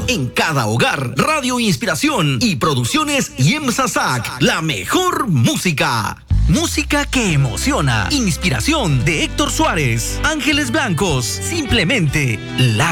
En cada hogar, Radio Inspiración y Producciones Yemsa Sac, la mejor música. Música que emociona. Inspiración de Héctor Suárez. Ángeles Blancos. Simplemente la